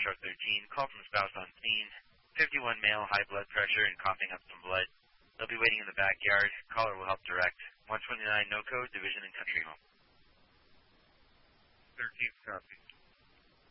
Char 13. Call from spouse on scene. 51 male, high blood pressure and coughing up some blood. They'll be waiting in the backyard. Caller will help direct. 129 no code, division and country home. 13th copy.